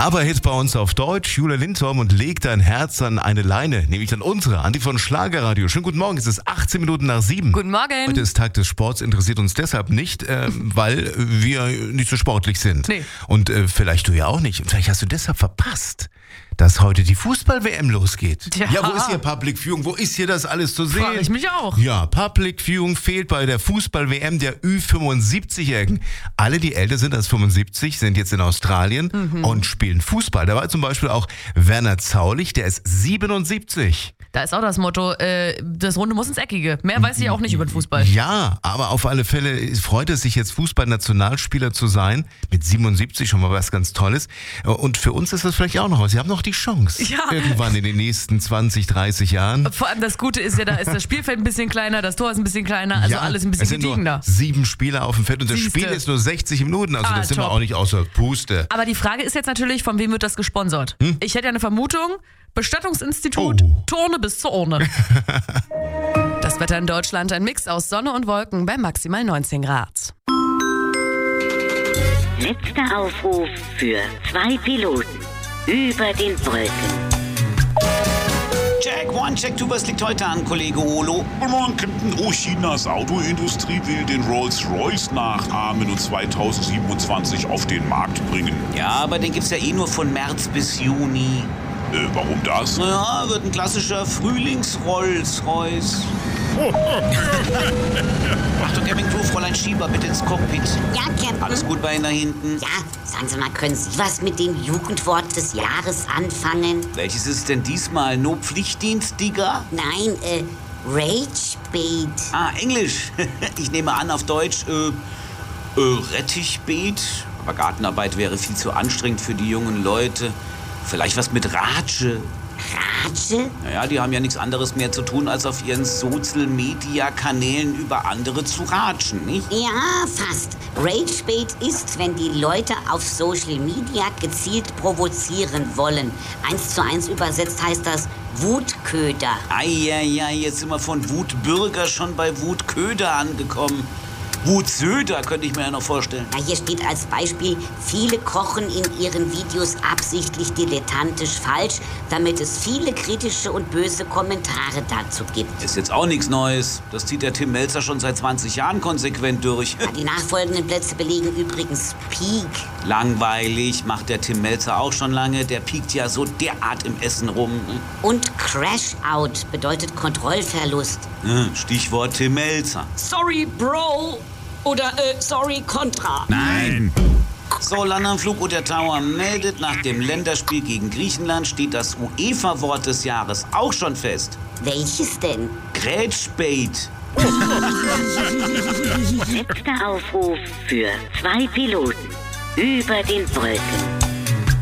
Aber bei uns auf Deutsch, Julia Lindholm, und legt dein Herz an eine Leine, nämlich an unsere, an die von Schlagerradio. Schönen guten Morgen, es ist 18 Minuten nach 7. Guten Morgen. Heute ist Tag des Sports, interessiert uns deshalb nicht, weil wir nicht so sportlich sind. Nee. Und vielleicht du ja auch nicht. Und vielleicht hast du deshalb verpasst, dass heute die Fußball-WM losgeht. Ja. Wo ist hier Public Viewing? Wo ist hier das alles zu sehen? Frage ich mich auch. Ja, Public Viewing fehlt bei der Fußball-WM der Ü75-Jährigen. Alle, die älter sind als 75, sind jetzt in Australien und spielen Fußball. Da war zum Beispiel auch Werner Zaulich, der ist 77. Da ist auch das Motto, das Runde muss ins Eckige. Mehr weiß ich auch nicht über den Fußball. Ja, aber auf alle Fälle freut es sich jetzt, Fußball-Nationalspieler zu sein. Mit 77 schon mal was ganz Tolles. Und für uns ist das vielleicht auch noch was. Sie haben noch die Chance. Ja. Irgendwann in den nächsten 20, 30 Jahren. Vor allem das Gute ist ja, da ist das Spielfeld ein bisschen kleiner, das Tor ist ein bisschen kleiner, also alles ein bisschen es sind nur gediegener. 7 Spieler auf dem Feld und das Siehste. Spiel ist nur 60 Minuten. Also das sind wir top. auch nicht außer Puste. Aber die Frage ist jetzt natürlich, von wem wird das gesponsert? Ich hätte ja eine Vermutung, Bestattungsinstitut, Turne bis zur Urne. Das Wetter in Deutschland, ein Mix aus Sonne und Wolken bei maximal 19 Grad. Letzter Aufruf für 2 Piloten über den Wolken. Check 1, Check 2, was liegt heute an, Kollege Olo? Guten Morgen, Captain. Chinas Autoindustrie will den Rolls-Royce nachahmen und 2027 auf den Markt bringen. Ja, aber den gibt's ja eh nur von März bis Juni. Warum das? Ja, wird ein klassischer Frühlings-Rolls-Royce. Achtung, Cabin Crew, Fräulein Schieber, bitte ins Cockpit. Ja, Captain. Alles gut bei Ihnen da hinten? Ja, sagen Sie mal, können Sie was mit dem Jugendwort des Jahres anfangen? Welches ist denn diesmal? No Pflichtdienst, Digga? Nein, Ragebait. Ah, Englisch. Ich nehme an, auf Deutsch, Rettichbeet. Aber Gartenarbeit wäre viel zu anstrengend für die jungen Leute. Vielleicht was mit Ratsche. Ratsche? Naja, die haben ja nichts anderes mehr zu tun, als auf ihren Social-Media-Kanälen über andere zu ratschen, nicht? Ja, fast. Ragebait ist, wenn die Leute auf Social Media gezielt provozieren wollen. 1:1 übersetzt heißt das Wutköder. Eieiei, jetzt sind wir von Wutbürger schon bei Wutköder angekommen. Wutsöder könnte ich mir ja noch vorstellen. Na, hier steht als Beispiel, viele kochen in ihren Videos absichtlich dilettantisch falsch, damit es viele kritische und böse Kommentare dazu gibt. Ist jetzt auch nichts Neues. Das zieht der Tim Melzer schon seit 20 Jahren konsequent durch. Ja, die nachfolgenden Plätze belegen übrigens Peak. Langweilig, macht der Tim Melzer auch schon lange. Der piekt ja so derart im Essen rum. Und Crash-Out bedeutet Kontrollverlust. Stichwort Tim Melzer. Sorry, Bro. Oder, sorry, Contra. Nein. So, Landanflug oder Tower meldet, nach dem Länderspiel gegen Griechenland steht das UEFA-Wort des Jahres auch schon fest. Welches denn? Grätschbait. Letzter Aufruf für 2 Piloten über den Wolken.